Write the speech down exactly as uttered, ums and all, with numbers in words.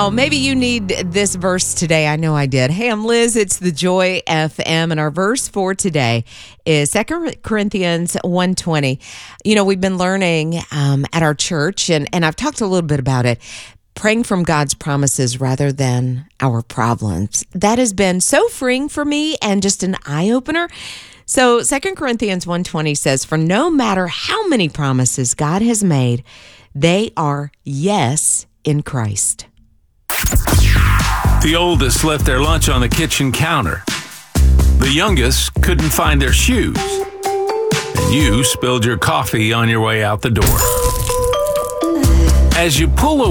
Wow, maybe you need this verse today. I know I did. Hey, I'm Liz. It's the Joy F M, and our verse for today is Second Corinthians one twenty. You know, we've been learning um, at our church, and, and I've talked a little bit about it, praying from God's promises rather than our problems. That has been so freeing for me and just an eye-opener. So Second Corinthians one twenty says, "For no matter how many promises God has made, they are yes in Christ." The oldest left their lunch on the kitchen counter. The youngest couldn't find their shoes. And you spilled your coffee on your way out the door. As you pull away,